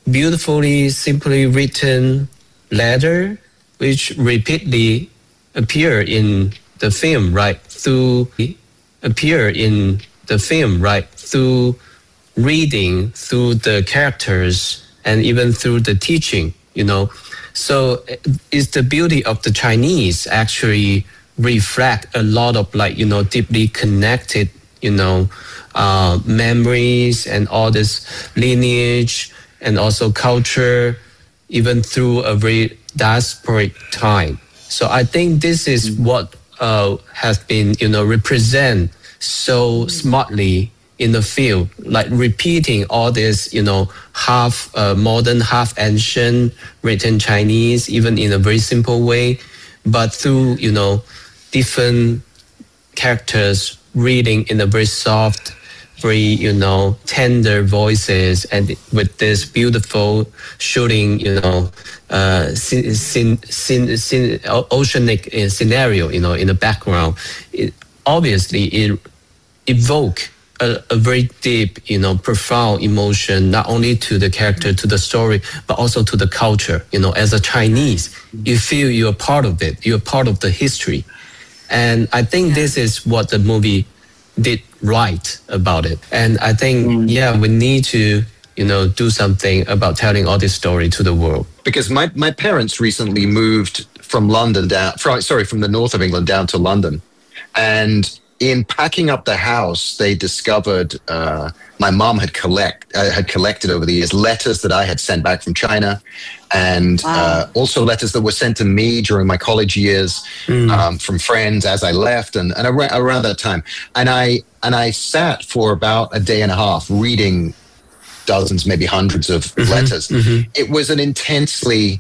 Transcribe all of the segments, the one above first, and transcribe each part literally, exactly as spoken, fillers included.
beautifully, simply written letter, which repeatedly appear in the film, right? Through appear in the film, right? Through reading, through the characters, and even through the teaching, you know. So it's the beauty of the Chinese actually reflect a lot of like, you know, deeply connected, you know, uh, memories and all this lineage and also culture, even through a very diasporic time. So I think this is what uh, has been, you know, represent so smartly in the field, like repeating all this, you know, half uh, modern, half ancient written Chinese, even in a very simple way, but through, you know, different characters reading in a very soft, very, you know, tender voices, and with this beautiful shooting, you know, uh, sin, sin, sin, sin, oceanic uh, scenario, you know, in the background. It, obviously, it evoke a, a very deep, you know, profound emotion, not only to the character, to the story, but also to the culture. You know, as a Chinese, you feel you're part of it. You're part of the history. And I think this is what the movie did right about it. And I think, mm. yeah, we need to, you know, do something about telling all this story to the world. Because my, my parents recently moved from London down, from, sorry, from the north of England down to London. And in packing up the house, they discovered uh, my mom had collect uh, had collected over the years letters that I had sent back from China, and wow. uh, also letters that were sent to me during my college years mm. um, from friends as I left, and, and ar- around that time. And I and I sat for about a day and a half reading dozens, maybe hundreds of mm-hmm. letters. Mm-hmm. It was an intensely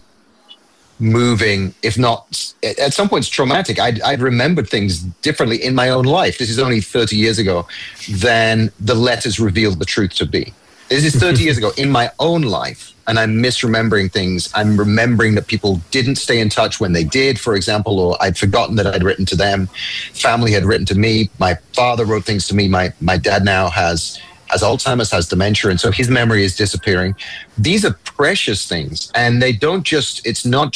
moving, if not at some points traumatic. I'd, I'd remembered things differently in my own life. This is only thirty years ago than the letters revealed the truth to be. This is thirty years ago in my own life, and I'm misremembering things. I'm remembering that people didn't stay in touch when they did, for example, or I'd forgotten that I'd written to them. Family had written to me. My father wrote things to me. My, my dad now has has Alzheimer's, has dementia, and so his memory is disappearing. These are precious things, and they don't just, it's not